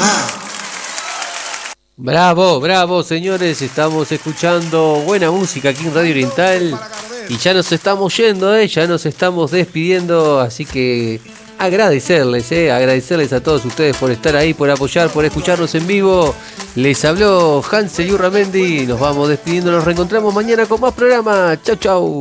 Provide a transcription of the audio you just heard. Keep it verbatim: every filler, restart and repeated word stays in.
Bravo, bravo, señores, estamos escuchando buena música aquí en Radio Oriental y ya nos estamos yendo, eh, ya nos estamos despidiendo, así que agradecerles, eh, agradecerles a todos ustedes por estar ahí, por apoyar, por escucharnos en vivo. Les habló Hansel y Urramendi, nos vamos despidiendo, nos reencontramos mañana con más programa. Chau, chau.